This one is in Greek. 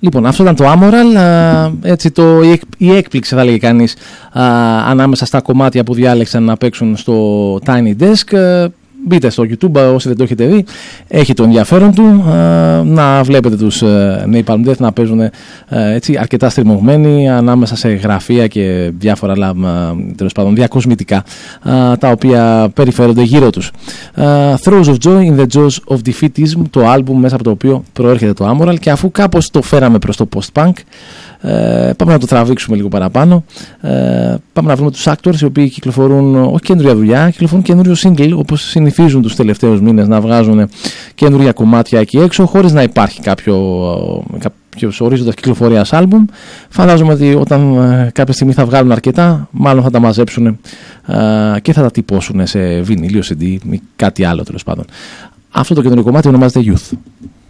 Λοιπόν, αυτό ήταν το Amoral, έτσι η έκπληξη θα λέγει κανείς ανάμεσα στα κομμάτια που διάλεξαν να παίξουν στο Tiny Desk. Μπείτε στο YouTube όσοι δεν το έχετε δει, έχει το ενδιαφέρον του να βλέπετε τους Napalm Death να παίζουν έτσι, αρκετά στριμωγμένοι ανάμεσα σε γραφεία και διάφορα άλλα τέλος πάντων διακοσμητικά τα οποία περιφέρονται γύρω τους. Throes of Joy in the Jaws of Defeatism, το άλμπουμ μέσα από το οποίο προέρχεται το Amoral, και αφού κάπως το φέραμε προς το post-punk, πάμε να το τραβήξουμε λίγο παραπάνω. Πάμε να βρούμε τους actors οι οποίοι κυκλοφορούν όχι καινούρια δουλειά, κυκλοφορούν καινούριο single, όπως συνηθίζουν τους τελευταίους μήνες να βγάζουν καινούρια κομμάτια εκεί έξω, χωρίς να υπάρχει κάποιος ορίζοντας κυκλοφορίας άλμπουμ. Φαντάζομαι ότι όταν κάποια στιγμή θα βγάλουν αρκετά, μάλλον θα τα μαζέψουν και θα τα τυπώσουν σε βινίλιο, CD ή κάτι άλλο τέλος πάντων. Αυτό το καινούριο κομμάτι ονομάζεται Youth.